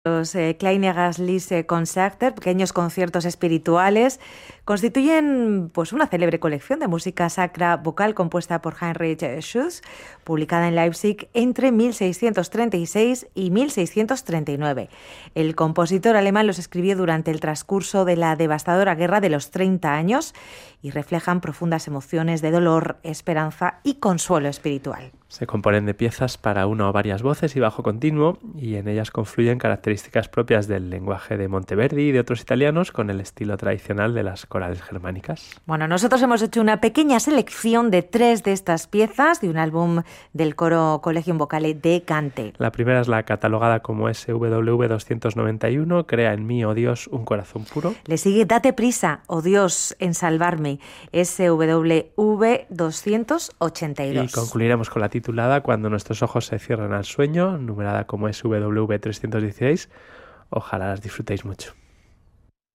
Los Kleine Concerter, pequeños conciertos espirituales, constituyen pues una célebre colección de música sacra vocal compuesta por Heinrich Schütz, publicada en Leipzig entre 1636 y 1639. El compositor alemán los escribió durante el transcurso de la devastadora Guerra de los 30 años y reflejan profundas emociones de dolor, esperanza y consuelo espiritual. Se componen de piezas para una o varias voces y bajo continuo, y en ellas confluyen características propias del lenguaje de Monteverdi y de otros italianos con el estilo tradicional de las corales germánicas. Bueno, nosotros hemos hecho una pequeña selección de 3 de estas piezas de un álbum del coro Collegium Vocale de Gante. La primera es la catalogada como SWV 291, Crea en mí, oh Dios, un corazón puro. Le sigue Date prisa, oh Dios, en salvarme, SWV 282. Y concluiremos con la titulada Cuando nuestros ojos se cierran al sueño, numerada como SWV 316. Ojalá las disfrutéis mucho.